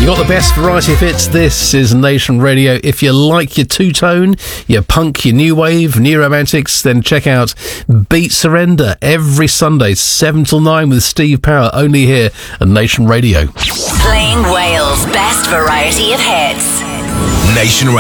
You got the best variety of hits. This is Nation Radio. If you like your two-tone, your punk, your new wave, new romantics, then check out Beat Surrender every Sunday, 7 till 9 with Steve Power, only here at Nation Radio. Playing Wales' best variety of hits. Nation Radio.